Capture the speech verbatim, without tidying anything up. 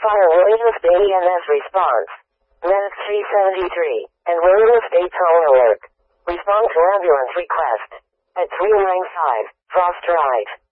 Identify a Williams Bay E M S response. Medic three seventy-three, and Williams Bay Toll Alert. Respond to ambulance request. At three nine five, Frost Right.